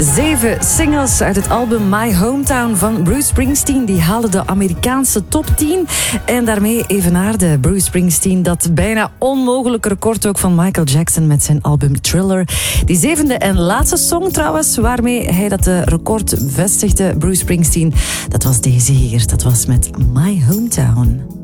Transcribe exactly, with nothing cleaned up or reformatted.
Zeven singles uit het album My Hometown van Bruce Springsteen. Die haalden de Amerikaanse top tien. En daarmee evenaarde Bruce Springsteen dat bijna onmogelijke record ook van Michael Jackson met zijn album Thriller. Die zevende en laatste song trouwens, waarmee hij dat de record vestigde, Bruce Springsteen, dat was deze hier. Dat was met My Hometown.